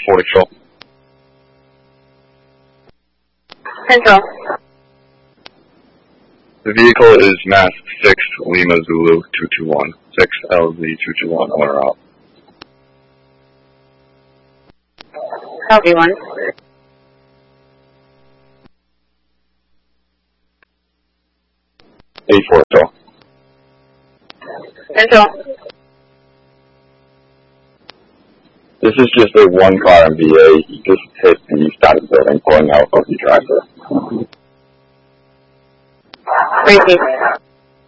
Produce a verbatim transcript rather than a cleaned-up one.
four Control. Control. The vehicle is Mass six Lima Zulu two two one. six L Z two two one, on or out. Copy one. eight four Control. Control. This is just a one car M V A. He just hit the static building going out of the driver. Repeat.